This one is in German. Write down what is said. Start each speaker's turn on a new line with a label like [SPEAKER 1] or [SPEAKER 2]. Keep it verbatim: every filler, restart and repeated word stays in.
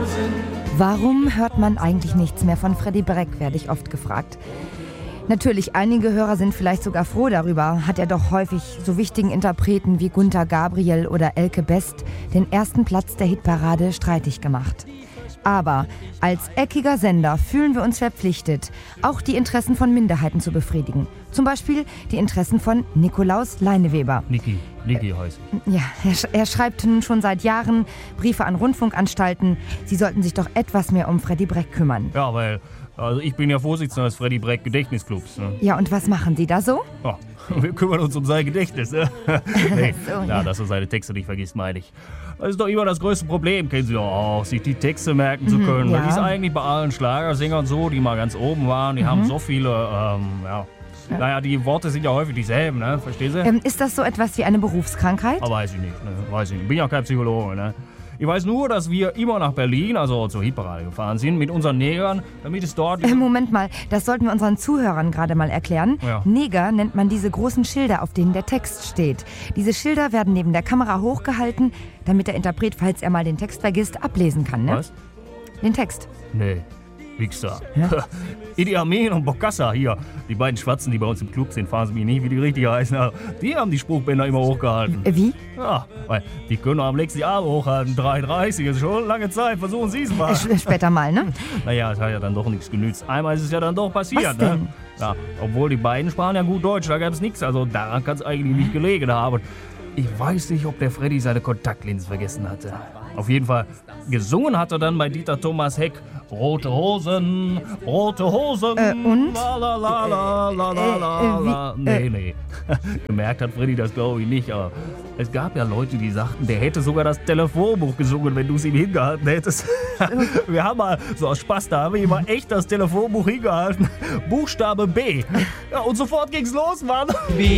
[SPEAKER 1] Warum hört man eigentlich nichts mehr von Freddy Breck, werde ich oft gefragt. Natürlich, einige Hörer sind vielleicht sogar froh darüber, hat er doch häufig so wichtigen Interpreten wie Gunter Gabriel oder Elke Best den ersten Platz der Hitparade streitig gemacht. Aber als eckiger Sender fühlen wir uns verpflichtet, auch die Interessen von Minderheiten zu befriedigen. Zum Beispiel die Interessen von Nikolaus Leineweber.
[SPEAKER 2] Niki, Niki heißt
[SPEAKER 1] er. Ja, er, er schreibt nun schon seit Jahren Briefe an Rundfunkanstalten. Sie sollten sich doch etwas mehr um Freddy Breck kümmern.
[SPEAKER 2] Ja, weil also ich bin ja Vorsitzender des Freddy Breck Gedächtnisclubs. Ne?
[SPEAKER 1] Ja, und was machen Sie da so?
[SPEAKER 2] Ja, wir kümmern uns um sein Gedächtnis. Ne? nee,
[SPEAKER 1] so,
[SPEAKER 2] ja,
[SPEAKER 1] ja.
[SPEAKER 2] dass er seine Texte nicht vergisst, meine ich. Das ist doch immer das größte Problem, kennen Sie doch auch, sich die Texte merken zu können.
[SPEAKER 1] Mhm, ja.
[SPEAKER 2] Das ist eigentlich bei allen Schlagersängern so, die mal ganz oben waren. Die mhm. haben so viele, ähm, ja, ja. Naja, die Worte sind ja häufig dieselben, ne? Verstehst du?
[SPEAKER 1] Ähm, ist das so etwas wie eine Berufskrankheit?
[SPEAKER 2] Aber weiß ich nicht, ne? Weiß ich nicht. Bin ja kein Psychologe, ne? Ich weiß nur, dass wir immer nach Berlin, also zur Hitparade gefahren sind, mit unseren Negern, damit es dort...
[SPEAKER 1] Äh, Moment mal, das sollten wir unseren Zuhörern gerade mal erklären.
[SPEAKER 2] Ja.
[SPEAKER 1] Neger nennt man diese großen Schilder, auf denen der Text steht. Diese Schilder werden neben der Kamera hochgehalten, damit der Interpret, falls er mal den Text vergisst, ablesen kann, ne?
[SPEAKER 2] Was?
[SPEAKER 1] Den Text.
[SPEAKER 2] Nee, Wichser.
[SPEAKER 1] Ja?
[SPEAKER 2] Idi Amin und Bokassa hier, die beiden Schwarzen, die bei uns im Club sind, fahren Sie mich nicht, wie die richtig heißen, aber die haben die Spruchbänder immer hochgehalten.
[SPEAKER 1] Wie?
[SPEAKER 2] Ja, weil die können am nächsten Abend hochhalten, drei dreißig, ist schon lange Zeit, versuchen Sie es mal.
[SPEAKER 1] Äh, später mal, ne?
[SPEAKER 2] Naja, es hat ja dann doch nichts genützt. Einmal ist es ja dann doch passiert,
[SPEAKER 1] Was denn?
[SPEAKER 2] ne? Ja, obwohl die beiden sprachen ja gut Deutsch, da gab es nichts, also daran kann es eigentlich nicht gelegen haben. Ich weiß nicht, ob der Freddy seine Kontaktlinsen vergessen hatte. Auf jeden Fall, gesungen hat er dann bei Dieter Thomas Heck Rote Hosen, rote Hosen,
[SPEAKER 1] Äh, und?
[SPEAKER 2] la la la la la la la la. Nee, nee. Gemerkt hat Freddy das, glaube ich, nicht, aber es gab ja Leute, die sagten, der hätte sogar das Telefonbuch gesungen, wenn du es ihm hingehalten hättest. Wir haben mal, so aus Spaß, da haben wir ihm mal echt das Telefonbuch hingehalten. Buchstabe B. Ja, und sofort ging's los, Mann.